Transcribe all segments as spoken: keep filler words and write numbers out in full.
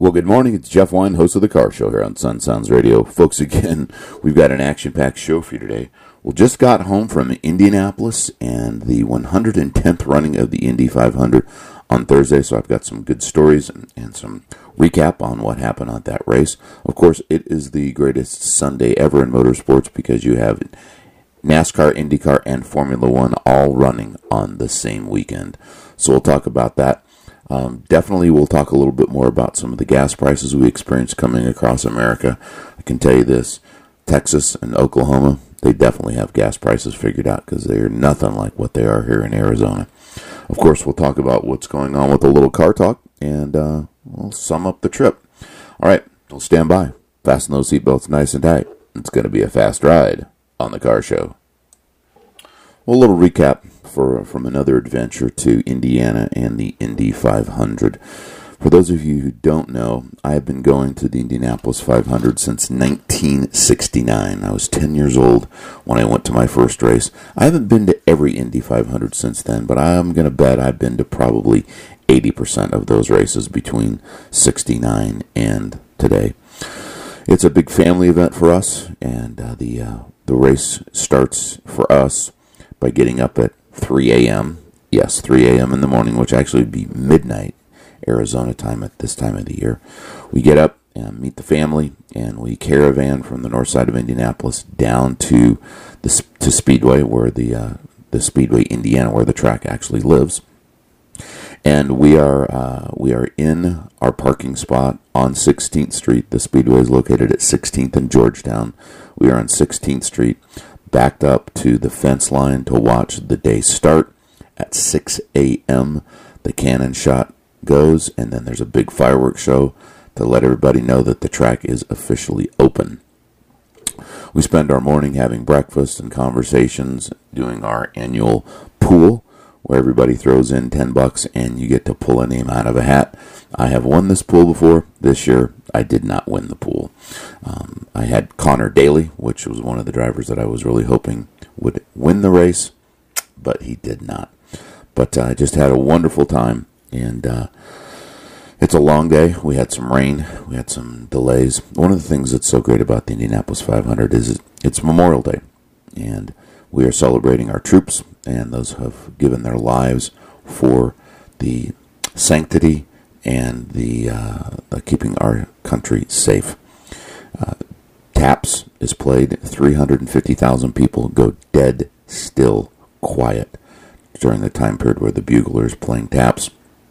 Well, good morning. It's Jeff Wine, host of The Car Show here on Sun Sounds Radio. Folks, again, we've got an action-packed show for you today. We just got home from Indianapolis and the one hundred tenth running of the Indy five hundred on Thursday, so I've got some good stories and, and some recap on what happened on that race. Of course, it is the greatest Sunday ever in motorsports because you have NASCAR, IndyCar, and Formula One all running on the same weekend. So we'll talk about that. Um, definitely we'll talk a little bit more about some of the gas prices we experienced coming across America. I can tell you this, Texas and Oklahoma, they definitely have gas prices figured out because they are nothing like what they are here in Arizona. Of course, we'll talk about what's going on with a little car talk, and uh, we'll sum up the trip. All right, we'll stand by. Fasten those seatbelts nice and tight. It's going to be a fast ride on The Car Show. Well, a little recap for from another adventure to Indiana and the Indy five hundred. For those of you who don't know, I have been going to the Indianapolis five hundred since nineteen sixty-nine. I was ten years old when I went to my first race. I haven't been to every Indy five hundred since then, but I'm going to bet I've been to probably eighty percent of those races between sixty-nine and today. It's a big family event for us, and uh, the uh, the race starts for us by getting up at three a.m. Yes, three a.m. in the morning, which actually would be midnight Arizona time at this time of the year. We get up and meet the family, and we caravan from the north side of Indianapolis down to the to Speedway, where the uh, the Speedway, Indiana, where the track actually lives. And we are uh, we are in our parking spot on sixteenth Street. The Speedway is located at sixteenth and Georgetown. We are on sixteenth Street, backed up to the fence line to watch the day start. At six a.m., the cannon shot goes, and then there's a big fireworks show to let everybody know that the track is officially open. We spend our morning having breakfast and conversations, doing our annual pool, where everybody throws in ten bucks and you get to pull a name out of a hat. I have won this pool before. This year, I did not win the pool. Um, I had Connor Daly, which was one of the drivers that I was really hoping would win the race, but he did not. But I uh, just had a wonderful time, and uh, it's a long day. We had some rain. We had some delays. One of the things that's so great about the Indianapolis five hundred is it's Memorial Day, and we are celebrating our troops and those who have given their lives for the sanctity and the, uh, the keeping our country safe. Uh, Taps is played. three hundred fifty thousand people go dead still quiet during the time period where the bugler is playing taps.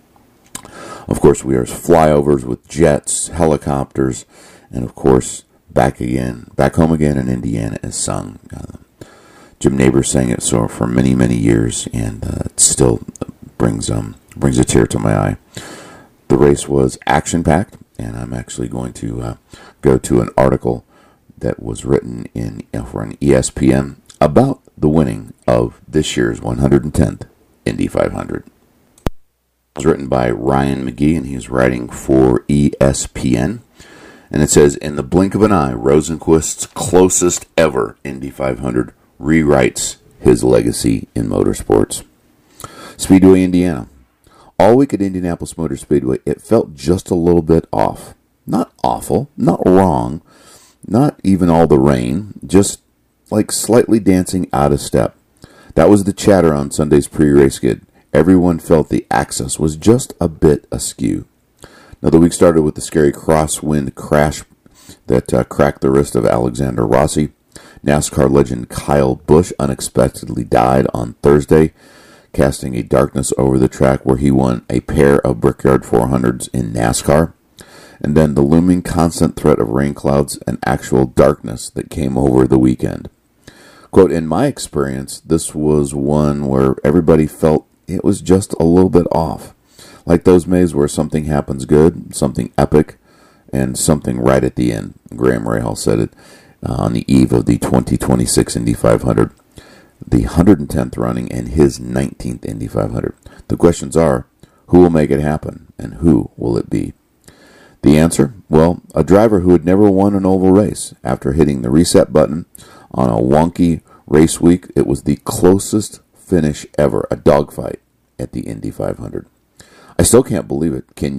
Of course, we are flyovers with jets, helicopters, and of course, back again, back home again in Indiana is sung. Uh, Jim Neighbors sang it so for many, many years, and uh, it still brings um brings a tear to my eye. The race was action-packed, and I'm actually going to uh, go to an article that was written in uh, for an E S P N about the winning of this year's one hundred tenth Indy five hundred. It was written by Ryan McGee, and he's writing for E S P N. And it says, in the blink of an eye, Rosenquist's closest ever Indy five hundred rewrites his legacy in motorsports. Speedway, Indiana. All week at Indianapolis Motor Speedway, it felt just a little bit off. Not awful, not wrong, not even all the rain, just like slightly dancing out of step. That was the chatter on Sunday's pre-race skid. Everyone felt the axis was just a bit askew. Now, the week started with the scary crosswind crash that uh, cracked the wrist of Alexander Rossi. NASCAR legend Kyle Busch unexpectedly died on Thursday, casting a darkness over the track where he won a pair of Brickyard four hundreds in NASCAR. And then the looming constant threat of rain clouds and actual darkness that came over the weekend. Quote, in my experience, this was one where everybody felt it was just a little bit off. Like those Mays where something happens good, something epic, and something right at the end. Graham Rahal said it uh, on the eve of the twenty twenty-six Indy five hundred, the one hundred tenth running, and his nineteenth Indy five hundred. The questions are, who will make it happen, and who will it be? The answer? Well, a driver who had never won an oval race. After hitting the reset button on a wonky race week, it was the closest finish ever, a dogfight at the Indy five hundred. I still can't believe it. Can you?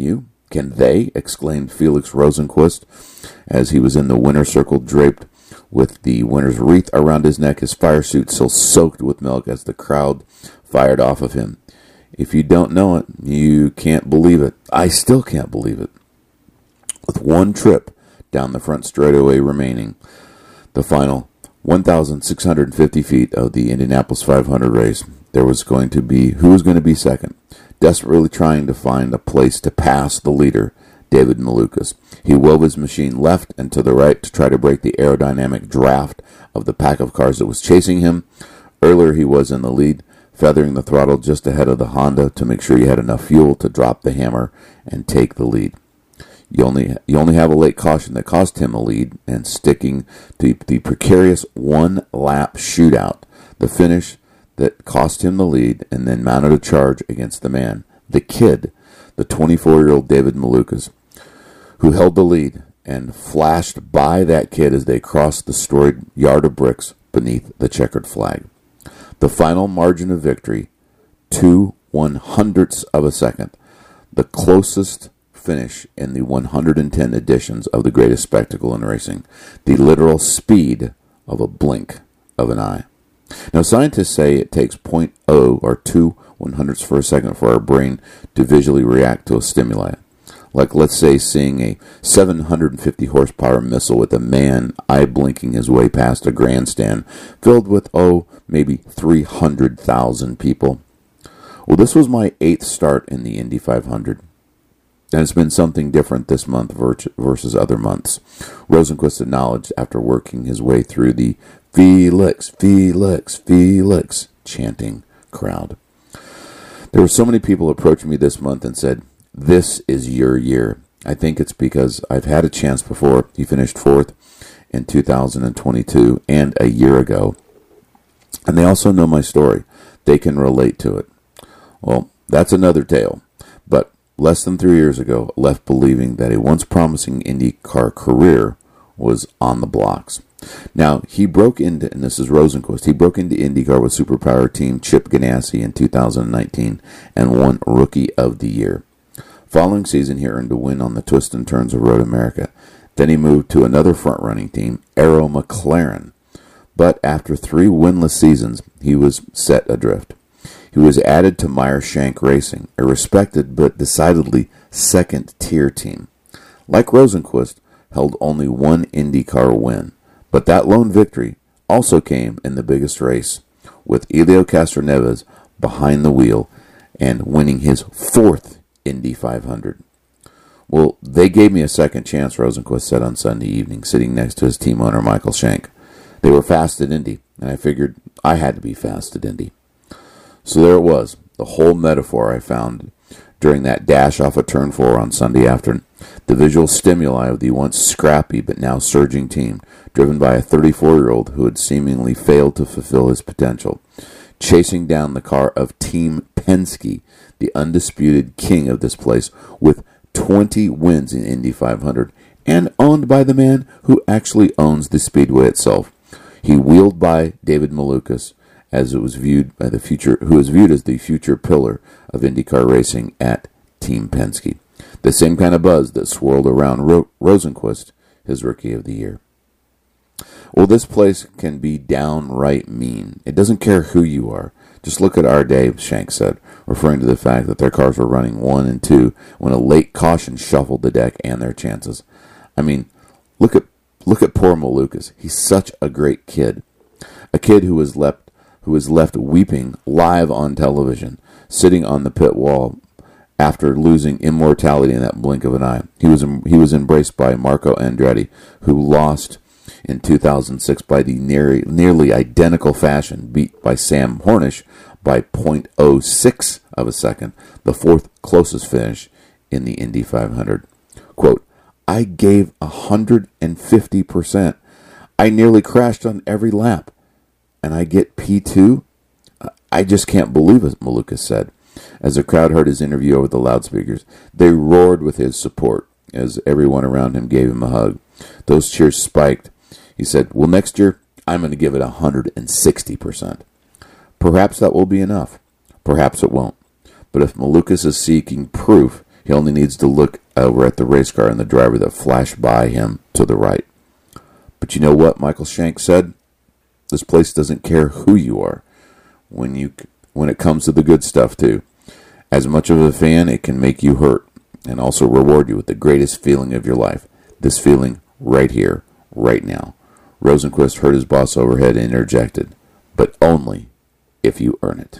Can they? Exclaimed Felix Rosenqvist as he was in the winner's circle, draped with the winner's wreath around his neck, his fire suit still soaked with milk as the crowd fired off of him. If you don't know it, you can't believe it. I still can't believe it. With one trip down the front straightaway remaining, the final one thousand six hundred fifty feet of the Indianapolis five hundred race, there was going to be, who was going to be second? Desperately trying to find a place to pass the leader, David Malukas. He wove his machine left and to the right to try to break the aerodynamic draft of the pack of cars that was chasing him. Earlier he was in the lead, feathering the throttle just ahead of the Honda to make sure he had enough fuel to drop the hammer and take the lead. You only you only have a late caution that cost him a lead, and sticking to the precarious one-lap shootout, the finish that cost him the lead, and then mounted a charge against the man, the kid, the twenty-four-year-old David Malukas, who held the lead and flashed by that kid as they crossed the storied yard of bricks beneath the checkered flag. The final margin of victory, two one-hundredths of a second, the closest finish in the one hundred ten editions of the greatest spectacle in racing, the literal speed of a blink of an eye. Now, scientists say it takes zero point zero or two one-hundredths for a second for our brain to visually react to a stimuli. Like, let's say, seeing a seven hundred fifty horsepower missile with a man eye-blinking his way past a grandstand filled with, oh, maybe three hundred thousand people. Well, this was my eighth start in the Indy five hundred. And it's been something different this month versus other months. Rosenqvist acknowledged after working his way through the Felix, Felix, Felix chanting crowd. There were so many people approaching me this month and said, "This is your year." I think it's because I've had a chance before. He finished fourth in two thousand twenty-two and a year ago. And they also know my story. They can relate to it. Well, that's another tale. But less than three years ago, I left believing that a once promising IndyCar career was on the blocks. Now, he broke into, and this is Rosenqvist, he broke into IndyCar with superpower team Chip Ganassi in two thousand nineteen and won Rookie of the Year. Following season, he earned a win on the twists and turns of Road America. Then he moved to another front-running team, Arrow McLaren. But after three winless seasons, he was set adrift. He was added to Meyer Shank Racing, a respected but decidedly second-tier team. Like Rosenqvist, held only one IndyCar win, but that lone victory also came in the biggest race, with Elio Castroneves behind the wheel and winning his fourth Indy five hundred. Well, they gave me a second chance, Rosenqvist said on Sunday evening, sitting next to his team owner, Michael Shank. They were fast at Indy, and I figured I had to be fast at Indy. So there it was, the whole metaphor I found during that dash off of turn four on Sunday afternoon. The visual stimuli of the once scrappy but now surging team, driven by a thirty-four-year-old who had seemingly failed to fulfill his potential, chasing down the car of Team Penske, the undisputed king of this place, with twenty wins in Indy five hundred, and owned by the man who actually owns the speedway itself. He wheeled by David Malukas, as it was viewed by the future, who was viewed as the future pillar of IndyCar racing at Team Penske. The same kind of buzz that swirled around Ro- Rosenqvist, his Rookie of the Year. Well, this place can be downright mean. It doesn't care who you are. Just look at our day, Shank said, referring to the fact that their cars were running one and two when a late caution shuffled the deck and their chances. I mean, look at look at poor Malukas. He's such a great kid. A kid who was left who was left weeping live on television, sitting on the pit wall after losing immortality in that blink of an eye. He was he was embraced by Marco Andretti, who lost in two thousand six by the near, nearly identical fashion, beat by Sam Hornish by zero point zero six of a second, the fourth closest finish in the Indy five hundred. Quote, "I gave one hundred fifty percent. I nearly crashed on every lap. And I get P two? I just can't believe it," Malukas said. As the crowd heard his interview over the loudspeakers, they roared with his support as everyone around him gave him a hug. Those cheers spiked. He said, "Well, next year, I'm going to give it one hundred sixty percent. Perhaps that will be enough. Perhaps it won't. But if Malukas is seeking proof, He only needs to look over at the race car and the driver that flashed by him to the right. But you know what Michael Shank said? This place doesn't care who you are when you when it comes to the good stuff too. As much of a fan, it can make you hurt and also reward you with the greatest feeling of your life. This feeling right here, right now. Rosenqvist heard his boss overhead and interjected, but only if you earn it.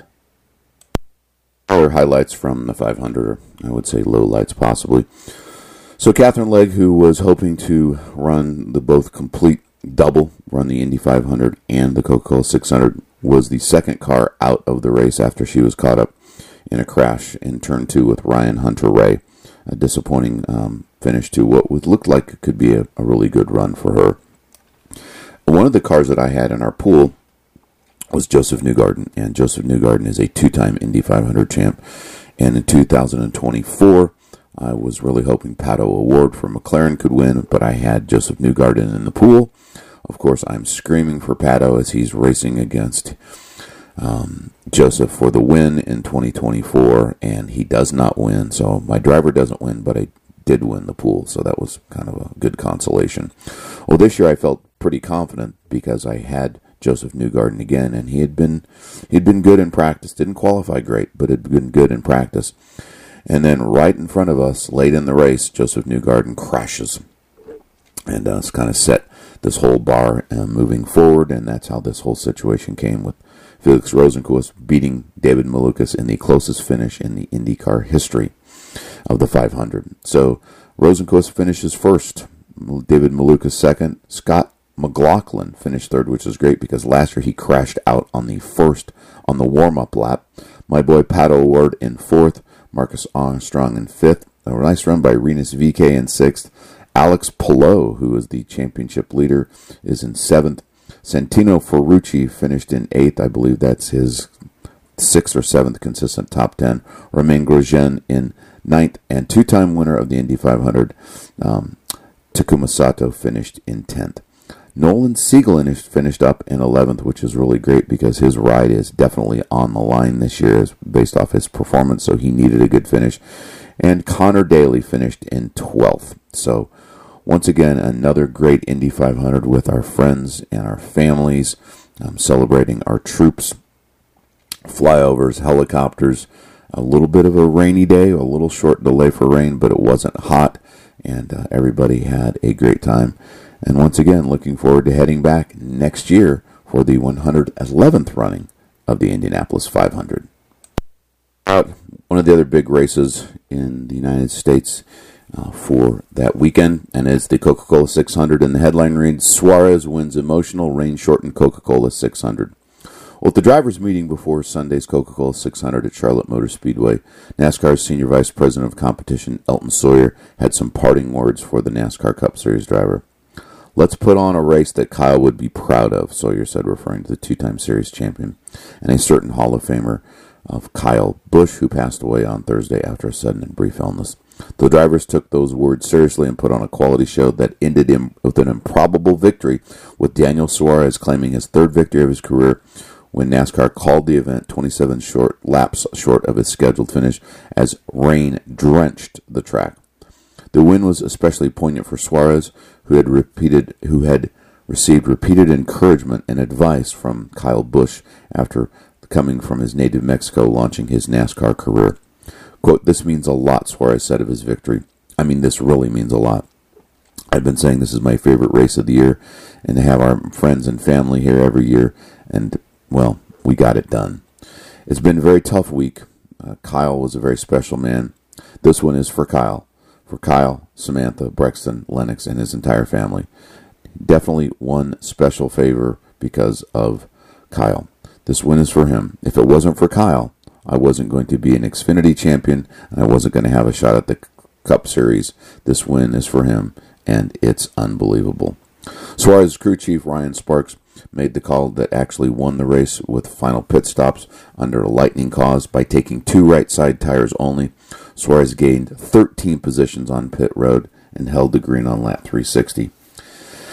Other highlights from the five hundred, or I would say lowlights possibly. So Catherine Legg, who was hoping to run the both complete double, run the Indy five hundred and the Coca-Cola six hundred, was the second car out of the race after she was caught up in a crash in turn two with Ryan Hunter-Reay. A disappointing um, finish to what would look like it could be a, a really good run for her. One of the cars that I had in our pool was Josef Newgarden, and Josef Newgarden is a two-time Indy five hundred champ. And in two thousand twenty-four, I was really hoping Pato O'Ward for McLaren could win, but I had Josef Newgarden in the pool. Of course, I'm screaming for Pato as he's racing against um, Josef for the win in twenty twenty-four, and he does not win. So my driver doesn't win, but I did win the pool, so that was kind of a good consolation. Well, this year I felt pretty confident because I had Josef Newgarden again, and he had been he'd been good in practice. Didn't qualify great, but had been good in practice. And then right in front of us, late in the race, Josef Newgarden crashes, and uh, it's kind of set this whole bar uh, moving forward, and that's how this whole situation came with Felix Rosenqvist beating David Malukas in the closest finish in the IndyCar history of the five hundred. So Rosenqvist finishes first, David Malukas second, Scott McLaughlin finished third, which is great because last year he crashed out on the first, on the warm-up lap. My boy Pato O'Ward in fourth, Marcus Armstrong in fifth. A nice run by Rinus V K in sixth. Alex Palou, who is the championship leader, is in seventh. Santino Ferrucci finished in eighth. I believe that's his sixth or seventh consistent top ten. Romain Grosjean in ninth, and two-time winner of the Indy five hundred, um, Takuma Sato, finished in tenth. Nolan Siegel finished up in eleventh, which is really great because his ride is definitely on the line this year based off his performance, so he needed a good finish. And Connor Daly finished in twelfth. So once again, another great Indy five hundred with our friends and our families, um, celebrating our troops, flyovers, helicopters. A little bit of a rainy day, a little short delay for rain, but it wasn't hot, and uh, everybody had a great time. And once again, looking forward to heading back next year for the one hundred eleventh running of the Indianapolis five hundred. Uh, one of the other big races in the United States uh, for that weekend, and it's the Coca-Cola six hundred, and the headline reads, Suarez wins emotional rain-shortened Coca-Cola six hundred. Well, at the drivers' meeting before Sunday's Coca-Cola six hundred at Charlotte Motor Speedway, NASCAR's Senior Vice President of Competition, Elton Sawyer, had some parting words for the NASCAR Cup Series driver. Let's put on a race that Kyle would be proud of, Sawyer said, referring to the two-time series champion and a certain Hall of Famer of Kyle Busch, who passed away on Thursday after a sudden and brief illness. The drivers took those words seriously and put on a quality show that ended in, with an improbable victory, with Daniel Suarez claiming his third victory of his career when NASCAR called the event twenty-seven short laps short of its scheduled finish as rain drenched the track. The win was especially poignant for Suarez, who had repeated, who had received repeated encouragement and advice from Kyle Busch after coming from his native Mexico, launching his NASCAR career. Quote, "This means a lot," Suarez said of his victory. I mean, this really means a lot. I've been saying this is my favorite race of the year, and to have our friends and family here every year, and, well, we got it done. It's been a very tough week. Uh, Kyle was a very special man. This one is for Kyle. For Kyle, Samantha, Brexton, Lennox, and his entire family. Definitely one special favor because of Kyle. This win is for him. If it wasn't for Kyle, I wasn't going to be an Xfinity champion, and I wasn't going to have a shot at the Cup Series. This win is for him, and it's unbelievable. Suarez's crew chief, Ryan Sparks, made the call that actually won the race with final pit stops under a lightning cause by taking two right side tires only. Suarez gained thirteen positions on pit road and held the green on lap three sixty.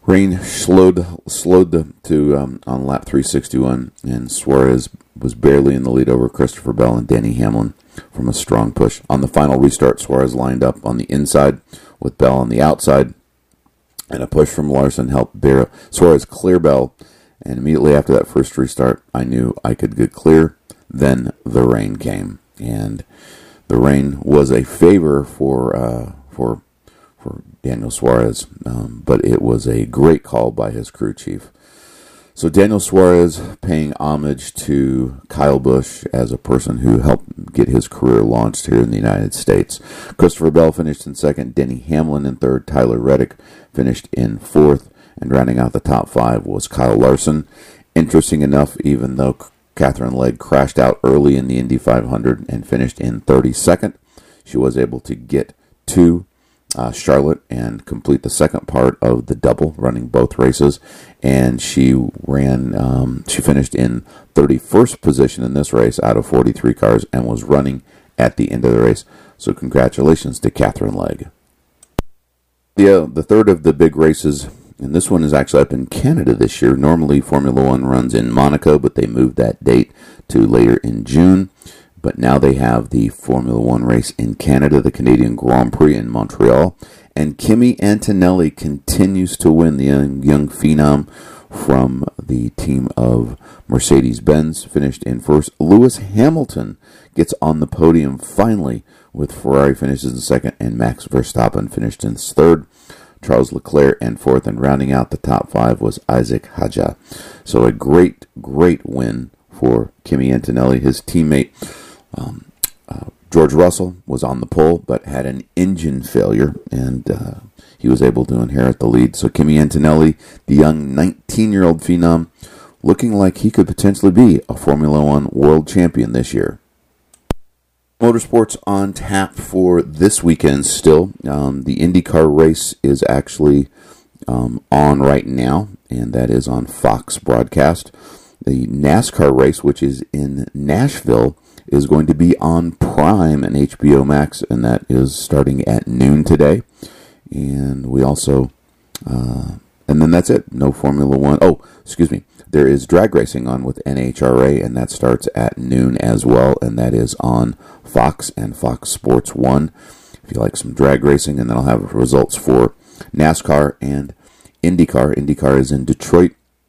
Rain slowed slowed the, to um, on lap three sixty-one, and Suarez was barely in the lead over Christopher Bell and Denny Hamlin from a strong push. On the final restart, Suarez lined up on the inside with Bell on the outside, and a push from Larson helped bear Suarez clear Bell. And immediately after that first restart, I knew I could get clear. Then the rain came, and the rain was a favor for uh, for for Daniel Suarez, um, but it was a great call by his crew chief. So Daniel Suarez paying homage to Kyle Busch as a person who helped get his career launched here in the United States. Christopher Bell finished in second, Denny Hamlin in third, Tyler Reddick finished in fourth, and rounding out the top five was Kyle Larson. Interesting enough, even though Katherine Legge crashed out early in the Indy five hundred and finished in thirty-second, she was able to get to Uh, Charlotte and complete the second part of the double, running both races, and she ran. Um, she finished in thirty-first position in this race out of forty-three cars, and was running at the end of the race. So congratulations to Katherine Legge. The uh, the third of the big races, and this one is actually up in Canada this year. Normally Formula One runs in Monaco, but they moved that date to later in June. But now they have the Formula One race in Canada, the Canadian Grand Prix in Montreal. And Kimi Antonelli continues to win, the young, young phenom from the team of Mercedes-Benz, finished in first. Lewis Hamilton gets on the podium finally, with Ferrari finishes in second, and Max Verstappen finished in third. Charles Leclerc in fourth, and rounding out the top five was Isaac Hadjar. So a great, great win for Kimi Antonelli. His teammate Um, uh, George Russell was on the pole, but had an engine failure, and uh, he was able to inherit the lead. So Kimi Antonelli, the young nineteen-year-old phenom, looking like he could potentially be a Formula One world champion this year. Motorsports on tap for this weekend still. Um, the IndyCar race is actually um, on right now, and that is on Fox broadcast. The NASCAR race, which is in Nashville, is going to be on Prime and H B O Max, and that is starting at noon today. And we also, uh, and then that's it. No Formula One. Oh, excuse me. There is drag racing on with N H R A, and that starts at noon as well, and that is on Fox and Fox Sports one. If you like some drag racing, and then I'll have results for NASCAR and IndyCar. IndyCar is in Detroit,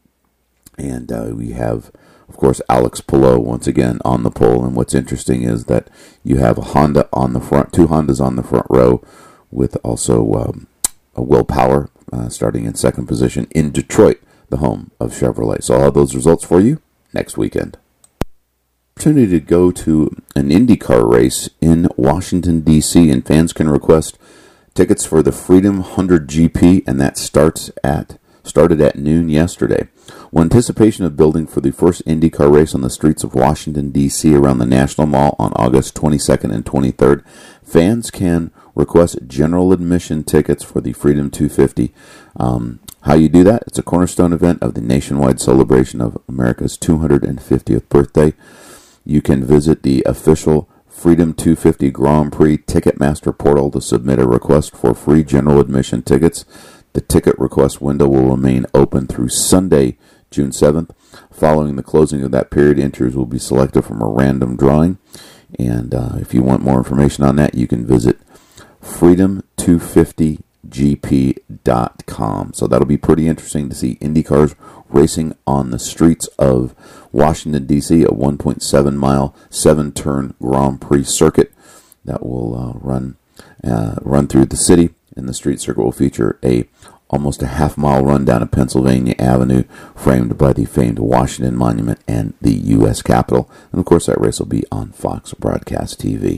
and uh, we have, of course, Alex Palou once again on the pole. And what's interesting is that you have a Honda on the front, two Hondas on the front row, with also um, a Will Power uh, starting in second position in Detroit, the home of Chevrolet. So I'll have those results for you next weekend. Opportunity to go to an IndyCar race in Washington, D C, and fans can request tickets for the Freedom one hundred G P, and that starts at started at noon yesterday. With anticipation of building for the first IndyCar race on the streets of Washington, D C around the National Mall on August twenty-second and twenty-third, fans can request general admission tickets for the Freedom two fifty. Um, how you do that? It's a cornerstone event of the nationwide celebration of America's two hundred fiftieth birthday. You can visit the official Freedom two fifty Grand Prix Ticketmaster portal to submit a request for free general admission tickets. The ticket request window will remain open through Sunday, June seventh. Following the closing of that period, entries will be selected from a random drawing. And uh, if you want more information on that, you can visit freedom two fifty G P dot com. So that'll be pretty interesting to see IndyCars racing on the streets of Washington, D C, a one point seven mile, seven-turn Grand Prix circuit that will uh, run uh, run through the city. And the street circuit will feature a almost a half-mile run down a Pennsylvania Avenue, framed by the famed Washington Monument and the U S Capitol. And, of course, that race will be on Fox Broadcast T V.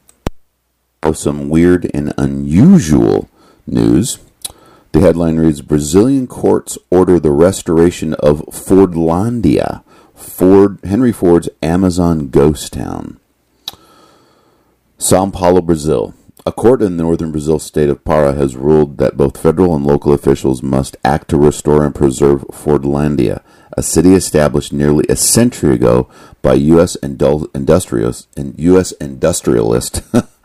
Of some weird and unusual news, the headline reads, Brazilian courts order the restoration of Fordlandia, Ford, Henry Ford's Amazon ghost town. São Paulo, Brazil. A court in the northern Brazil state of Pará has ruled that both federal and local officials must act to restore and preserve Fordlandia, a city established nearly a century ago by U S indul- industrialist and U S industrialist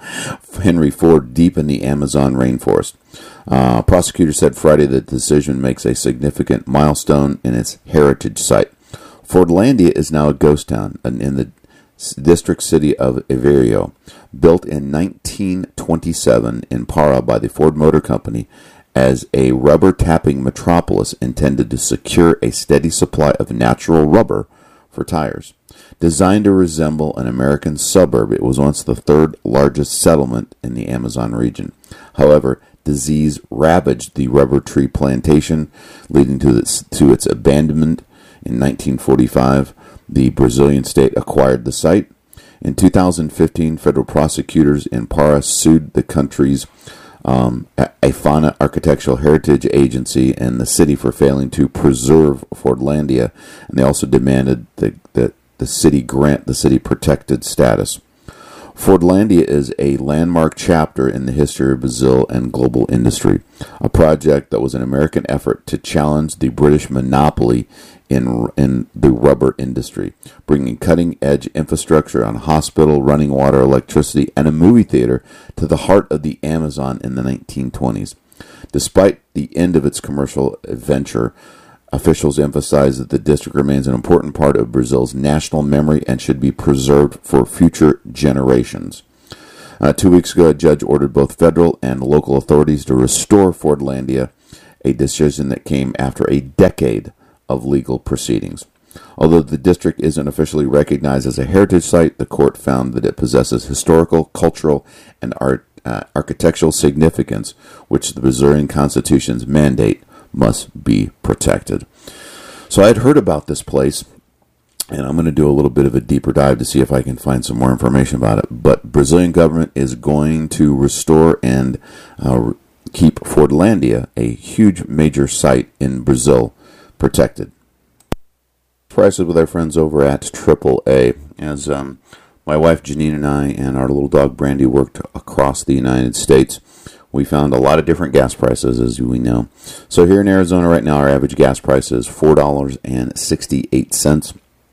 Henry Ford deep in the Amazon rainforest. Uh, prosecutor said Friday that the decision makes a significant milestone in its heritage site. Fordlandia is now a ghost town in the district city of Aveiro, built in nineteen twenty-seven in Para by the Ford Motor Company as a rubber tapping metropolis intended to secure a steady supply of natural rubber for tires. Designed to resemble an American suburb, it was once the third largest settlement in the Amazon region. However, disease ravaged the rubber tree plantation, leading to its, to its abandonment in nineteen forty-five. The Brazilian state acquired the site. In two thousand fifteen, federal prosecutors in Para sued the country's um, Afana Architectural Heritage Agency and the city for failing to preserve Fordlandia, and they also demanded that the, the city grant the city protected status. Fordlandia is a landmark chapter in the history of Brazil and global industry, a project that was an American effort to challenge the British monopoly in in the rubber industry, bringing cutting-edge infrastructure on hospital, running water, electricity, and a movie theater to the heart of the Amazon in the nineteen twenties. Despite the end of its commercial venture, officials emphasize that the district remains an important part of Brazil's national memory and should be preserved for future generations. Uh, two weeks ago, a judge ordered both federal and local authorities to restore Fordlandia, a decision that came after a decade of legal proceedings. Although the district isn't officially recognized as a heritage site, the court found that it possesses historical, cultural, and art, uh, architectural significance, which the Brazilian Constitution's mandate must be protected. So I had heard about this place, and I'm going to do a little bit of a deeper dive to see if I can find some more information about it. But Brazilian government is going to restore and uh, keep Fordlandia, a huge major site in Brazil, protected. Prices with our friends over at triple A. As um, my wife Janine and I and our little dog Brandy worked across the United States, we found a lot of different gas prices, as we know. So here in Arizona right now, our average gas price is four dollars and sixty-eight cents.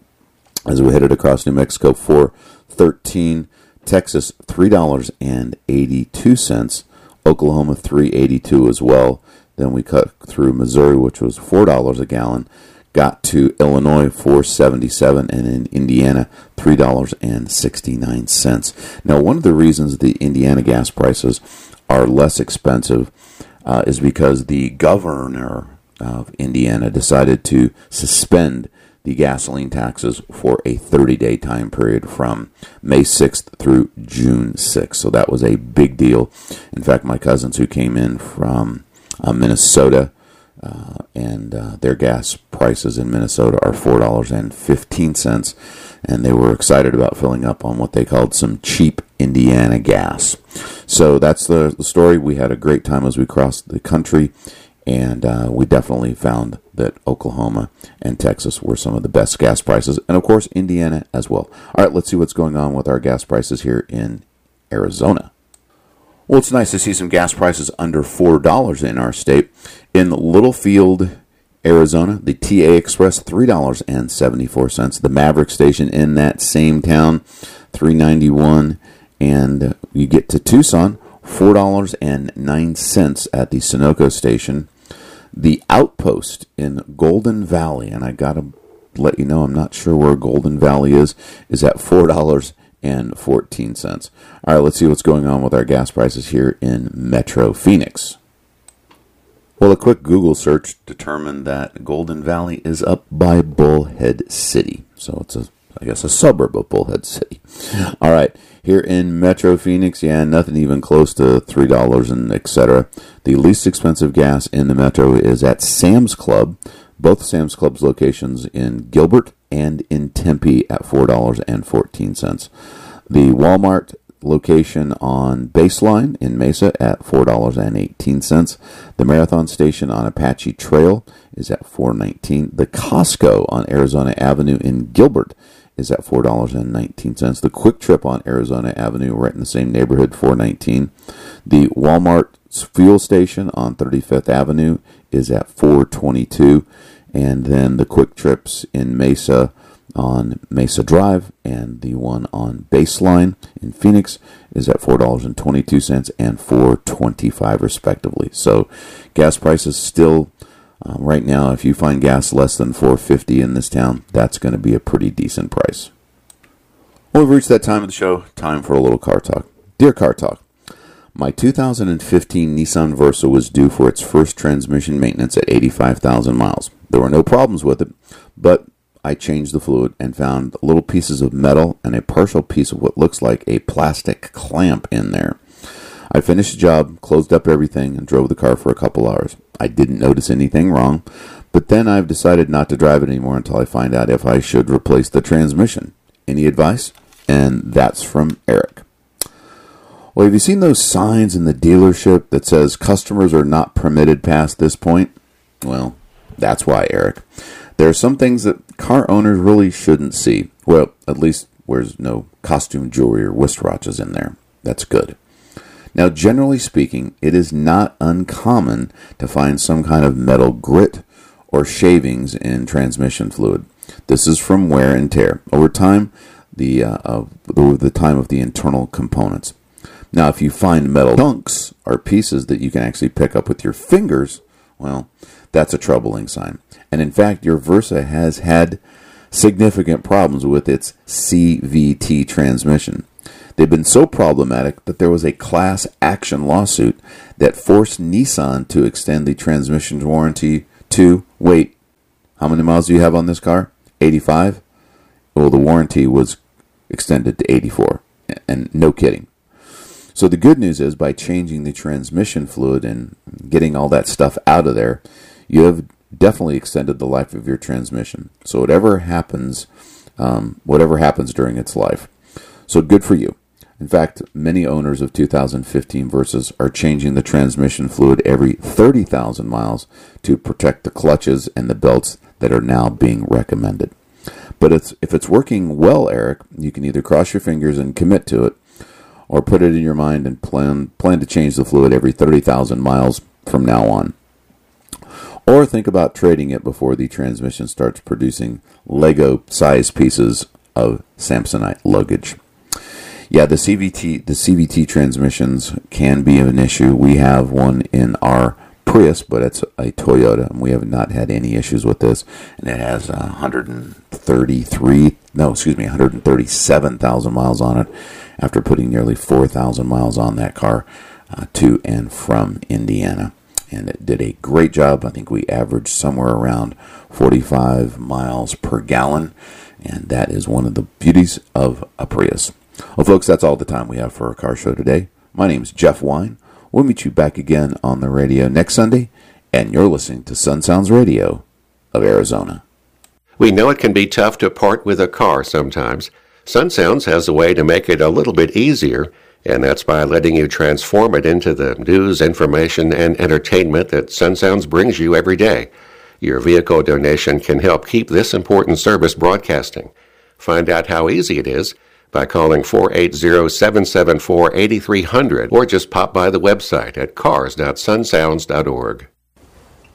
As we headed across New Mexico, four dollars and thirteen cents. Texas, three dollars and eighty-two cents. Oklahoma, three dollars and eighty-two cents as well. Then we cut through Missouri, which was four dollars a gallon. Got to Illinois, four dollars and seventy-seven cents. And in Indiana, three dollars and sixty-nine cents. Now, one of the reasons the Indiana gas prices are less expensive uh, is because the governor of Indiana decided to suspend the gasoline taxes for a thirty-day time period from May sixth through June sixth. So that was a big deal. In fact, my cousins who came in from uh, Minnesota, uh, and uh, their gas prices in Minnesota are four dollars and fifteen cents, and they were excited about filling up on what they called some cheap Indiana gas. So that's the, the story. We had a great time as we crossed the country, and uh, we definitely found that Oklahoma and Texas were some of the best gas prices, and of course Indiana as well. All right, let's see what's going on with our gas prices here in Arizona. Well, it's nice to see some gas prices under four dollars in our state. In Littlefield, Arizona, the T A Express, three dollars and seventy-four cents. The Maverick station in that same town, three dollars and ninety-one cents. And you get to Tucson, four dollars and nine cents at the Sunoco station. The Outpost in Golden Valley, and I got to let you know I'm not sure where Golden Valley is, is at four dollars and fourteen cents. All right, let's see what's going on with our gas prices here in Metro Phoenix. Well, a quick Google search determined that Golden Valley is up by Bullhead City. So it's, a, I guess, a suburb of Bullhead City. All right, here in Metro Phoenix, yeah, nothing even close to three dollars and et cetera. The least expensive gas in the Metro is at Sam's Club. Both Sam's Club's locations in Gilbert and in Tempe at four dollars and fourteen cents. The Walmart location on Baseline in Mesa at four dollars and eighteen cents. The Marathon Station on Apache Trail is at four dollars and nineteen cents. The Costco on Arizona Avenue in Gilbert is at four dollars and nineteen cents. The Quick Trip on Arizona Avenue, right in the same neighborhood, four dollars and nineteen cents. The Walmart fuel station on thirty-fifth Avenue is at four dollars and twenty-two cents. and then the Quick Trips in Mesa on Mesa Drive, and the one on Baseline in Phoenix is at four dollars and twenty-two cents and four dollars and twenty-five cents respectively. So gas prices still, um, right now, if you find gas less than four dollars and fifty cents in this town, that's going to be a pretty decent price. Well, we've reached that time of the show, time for a little car talk. Dear Car Talk, my two thousand fifteen Nissan Versa was due for its first transmission maintenance at eighty-five thousand miles. There were no problems with it, but I changed the fluid and found little pieces of metal and a partial piece of what looks like a plastic clamp in there. I finished the job, closed up everything, and drove the car for a couple hours. I didn't notice anything wrong, but then I've decided not to drive it anymore until I find out if I should replace the transmission. Any advice? And that's from Eric. Well, have you seen those signs in the dealership that says customers are not permitted past this point? Well, that's why, Eric. There are some things that car owners really shouldn't see. Well, at least there's no costume jewelry or wrist watches in there. That's good. Now, generally speaking, it is not uncommon to find some kind of metal grit or shavings in transmission fluid. This is from wear and tear over time, the uh, of the, the time of the internal components. Now, if you find metal chunks or pieces that you can actually pick up with your fingers, well, that's a troubling sign. And in fact, your Versa has had significant problems with its C V T transmission. They've been so problematic that there was a class action lawsuit that forced Nissan to extend the transmission's warranty to, wait, how many miles do you have on this car? eighty-five? Well, the warranty was extended to eighty-four. And no kidding. So the good news is, by changing the transmission fluid and getting all that stuff out of there, you have definitely extended the life of your transmission. So whatever happens, um, whatever happens during its life. So good for you. In fact, many owners of two thousand fifteen Versas are changing the transmission fluid every thirty thousand miles to protect the clutches and the belts that are now being recommended. But it's, if it's working well, Eric, you can either cross your fingers and commit to it, or put it in your mind and plan plan to change the fluid every thirty thousand miles from now on. Or think about trading it before the transmission starts producing Lego-sized pieces of Samsonite luggage. Yeah, the C V T the C V T transmissions can be an issue. We have one in our Prius, but it's a Toyota, and we have not had any issues with this. And it has one hundred thirty-three, no, excuse me, one hundred thirty-seven thousand miles on it after putting nearly four thousand miles on that car uh, to and from Indiana. And it did a great job. I think we averaged somewhere around forty-five miles per gallon, and that is one of the beauties of a Prius. Well, folks, that's all the time we have for our car show today. My name is Jeff Wine. We'll meet you back again on the radio next Sunday, and you're listening to Sun Sounds Radio of Arizona. We know it can be tough to part with a car sometimes. Sun Sounds has a way to make it a little bit easier, and that's by letting you transform it into the news, information, and entertainment that Sun Sounds brings you every day. Your vehicle donation can help keep this important service broadcasting. Find out how easy it is by calling four eight zero, seven seven four, eight three zero zero or just pop by the website at cars dot sun sounds dot org.